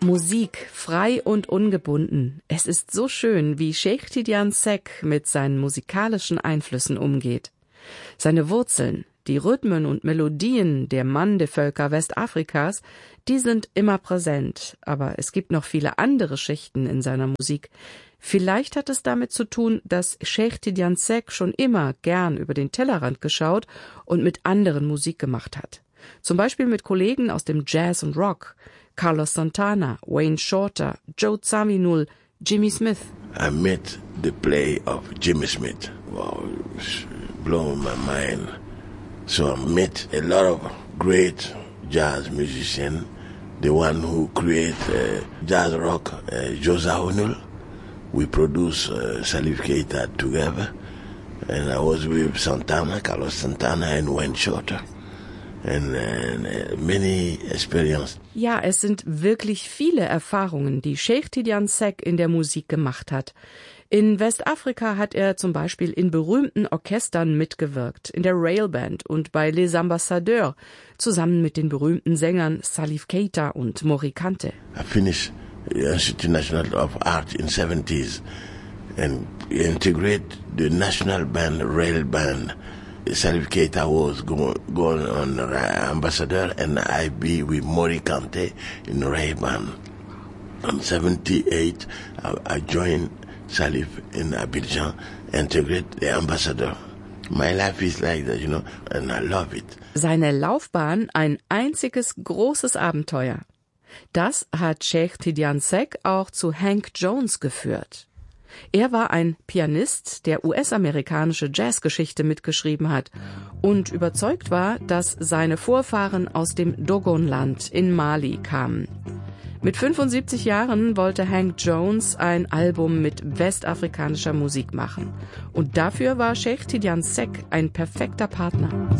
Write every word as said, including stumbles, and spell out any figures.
Musik, frei und ungebunden. Es ist so schön, wie Cheikh Tidiane Seck mit seinen musikalischen Einflüssen umgeht. Seine Wurzeln, die Rhythmen und Melodien der Mande-Völker Westafrikas, die sind immer präsent. Aber es gibt noch viele andere Schichten in seiner Musik. Vielleicht hat es damit zu tun, dass Cheikh Tidiane Seck schon immer gern über den Tellerrand geschaut und mit anderen Musik gemacht hat. Zum Beispiel mit Kollegen aus dem Jazz und Rock, Carlos Santana, Wayne Shorter, Joe Zawinul, Jimmy Smith. I met the play of Jimmy Smith. Wow, it's blown my mind. So I met a lot of great jazz musicians. The one who create uh, jazz rock, uh, Joe Zawinul. We produce uh, Salif Keita together. And I was with Santana, Carlos Santana and Wayne Shorter. And, and many experience. Ja, es sind wirklich viele Erfahrungen, die Cheikh Tidiane Seck in der Musik gemacht hat. In Westafrika hat er zum Beispiel in berühmten Orchestern mitgewirkt, in der Railband und bei Les Ambassadeurs, zusammen mit den berühmten Sängern Salif Keita und Mori Kante. I finished the Institute National of Art in seventies and integrate the national band, Rail Band. Salif Keita was going, going on uh, Ambassador and I be with Mori Kante in Ray-Ban. In seventy-eight, I, I joined Salif in Abidjan, integrate the Ambassador. My life is like that, you know, and I love it. Seine Laufbahn ein einziges großes Abenteuer. Das hat Cheikh Tidiane Seck auch zu Hank Jones geführt. Er war ein Pianist, der U S-amerikanische Jazzgeschichte mitgeschrieben hat und überzeugt war, dass seine Vorfahren aus dem Dogonland in Mali kamen. Mit fünfundsiebzig Jahren wollte Hank Jones ein Album mit westafrikanischer Musik machen. Und dafür war Cheikh Tidiane Seck ein perfekter Partner.